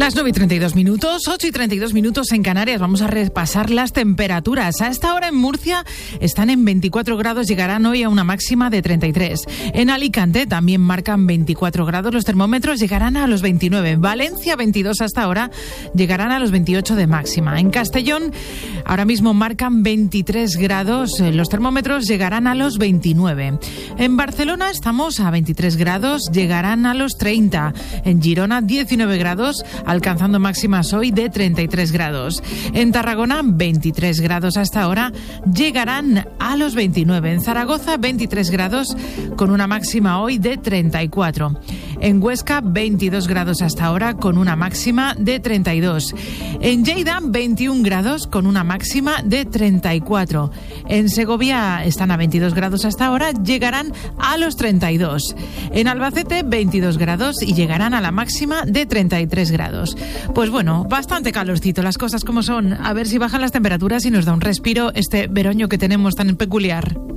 Las 9:32, 8:32 en Canarias. Vamos a repasar las temperaturas. A esta hora en Murcia están en 24 grados, llegarán hoy a una máxima de 33. En Alicante también marcan 24 grados, los termómetros llegarán a los 29. En Valencia 22 hasta ahora, llegarán a los 28 de máxima. En Castellón ahora mismo marcan 23 grados, los termómetros llegarán a los 29. En Barcelona estamos a 23 grados, llegarán a los 30. En Girona 19 grados, alcanzando máximas hoy de 33 grados. En Tarragona, 23 grados hasta ahora, llegarán a los 29. En Zaragoza, 23 grados, con una máxima hoy de 34. En Huesca, 22 grados hasta ahora, con una máxima de 32. En Lleida, 21 grados, con una máxima de 34. En Segovia están a 22 grados hasta ahora, llegarán a los 32. En Albacete, 22 grados y llegarán a la máxima de 33 grados. Pues bueno, bastante calorcito, las cosas como son. A ver si bajan las temperaturas y nos da un respiro este veroño que tenemos tan peculiar.